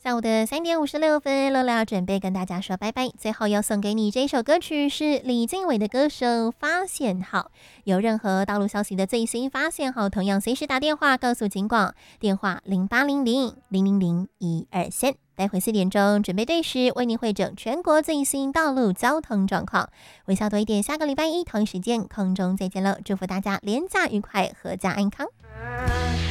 上午的3:56，乐乐准备跟大家说拜拜。最后要送给你这一首歌曲是李经纬的歌声《发现号》。有任何道路消息的最新发现后，同样随时打电话告诉警广，电话0800-000-123。待会4点钟准备对时，为您汇整全国最新道路交通状况。微笑多一点，下个礼拜一同一时间空中再见喽！祝福大家连假愉快，阖家安康。